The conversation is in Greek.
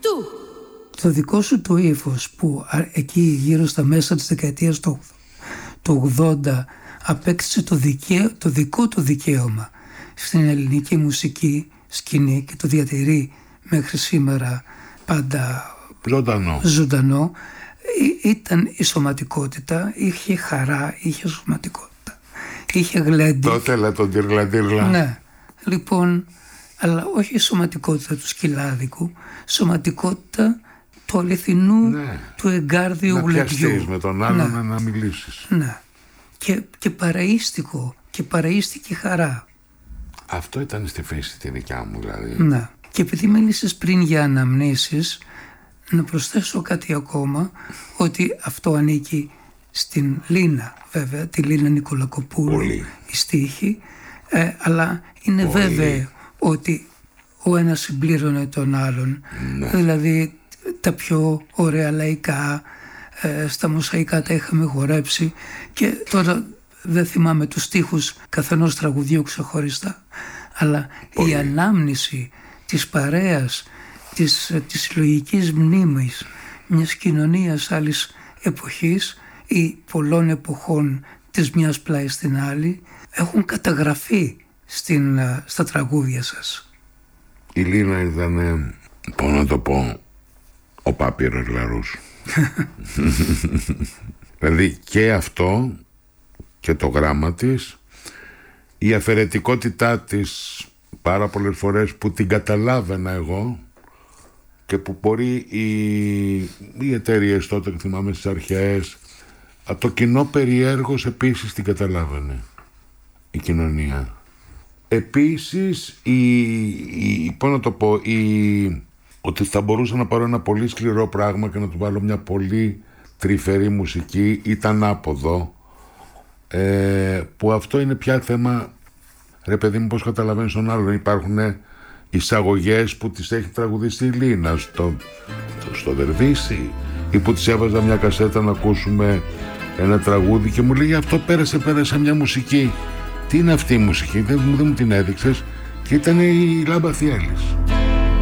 του. Το δικό σου το ύφος που εκεί γύρω στα μέσα της δεκαετίας του 80 απέκτησε το δικό του δικαίωμα στην ελληνική μουσική σκηνή και το διατηρεί μέχρι σήμερα πάντα ζωντανό, ήταν η σωματικότητα, είχε χαρά, είχε σωματικότητα, είχε γλέντι. Το ήθελα τον τυρλα. Ναι, λοιπόν, αλλά όχι η σωματικότητα του σκυλάδικου, σωματικότητα του αληθινού, ναι, του εγκάρδιου γλεντιού. Να πιαστείς με τον άλλον, ναι, να μιλήσεις. Ναι, και παραΐστικο, και παραΐστικη χαρά. Αυτό ήταν στη φύση τη δικιά μου δηλαδή. Ναι, και επειδή μίλησες πριν για αναμνήσεις, να προσθέσω κάτι ακόμα, ότι αυτό ανήκει στην Λίνα, βέβαια, τη Λίνα Νικολακοπούλου, η στίχη, αλλά είναι βέβαιο ότι ο ένας συμπλήρωνε τον άλλον. Ναι. Δηλαδή τα πιο ωραία λαϊκά, στα μοσαϊκά τα είχαμε χορέψει, και τώρα δεν θυμάμαι τους στίχους καθενός τραγουδιού ξεχωριστά, αλλά η ανάμνηση της παρέας, της συλλογικής μνήμης μιας κοινωνίας άλλης εποχής ή πολλών εποχών της μιας πλάι στην άλλη έχουν καταγραφεί στα τραγούδια σας. Η Λίνα ήταν, πώς να το πω, ο Πάπυρος Λαρούς. Δηλαδή και αυτό και το γράμμα της, η αφαιρετικότητά της πάρα πολλές φορές που την καταλάβαινα εγώ, και που μπορεί οι εταιρείες τότε, θυμάμαι στις αρχαίες, το κοινό περιέργως επίσης την καταλάβαινε η κοινωνία. Επίσης πώς να το πω, ότι θα μπορούσα να πάρω ένα πολύ σκληρό πράγμα και να του βάλω μια πολύ τρυφερή μουσική, ήταν άποδο, που αυτό είναι πια θέμα, ρε παιδί μου, πώς καταλαβαίνεις τον άλλον. Υπάρχουν εισαγωγές που τις έχει τραγουδίσει η Λίνα στο Δερβίσι, ή που της έβαζα μια κασέτα να ακούσουμε ένα τραγούδι και μου λέει αυτό πέρασε μια μουσική. Τι είναι αυτή η μουσική, δεν μου την έδειξες, και ήταν η Λάμπα Θιέλης.